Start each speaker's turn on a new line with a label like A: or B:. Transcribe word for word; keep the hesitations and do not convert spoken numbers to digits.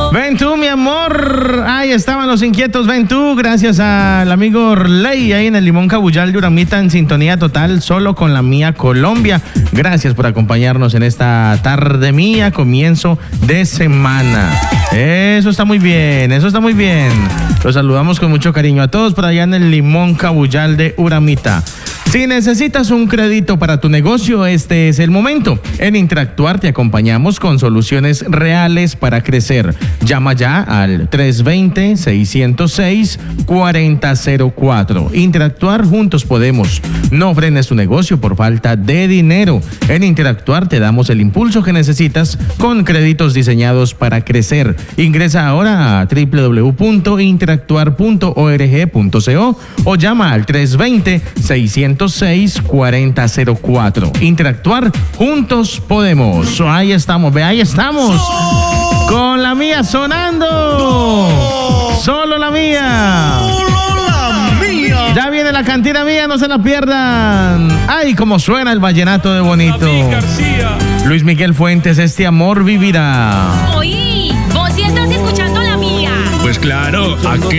A: Ven tú, mi amor. Ahí estaban los inquietos. Ven tú, gracias al amigo Orley ahí en el Limón Cabuyal de Uramita, en sintonía total, solo con la mía Colombia. Gracias por acompañarnos en esta tarde mía, comienzo de semana. Eso está muy bien, eso está muy bien. Los saludamos con mucho cariño a todos por allá en el Limón Cabuyal de Uramita. Si necesitas un crédito para tu negocio, este es el momento. En Interactuar te acompañamos con soluciones reales para crecer. Llama ya al tres dos cero, seis cero seis, cuatro cero cero cuatro. Interactuar, juntos podemos. No frenes tu negocio por falta de dinero. En Interactuar te damos el impulso que necesitas con créditos diseñados para crecer. Ingresa ahora a doble u doble u doble u punto interactuar punto org punto co o llama al tres dos cero, seis cero seis, cuatro cero cero cuatro. Interactuar, juntos podemos. Ahí estamos, ve, ahí estamos. Con la mía sonando. Solo la mía.
B: Solo la mía.
A: Ya viene la cantina mía, no se la pierdan. Ay, cómo suena el vallenato de bonito.
B: David García.
A: Luis Miguel Fuentes, este amor vivirá.
C: Oí, vos sí estás escuchando la mía.
B: Pues claro, aquí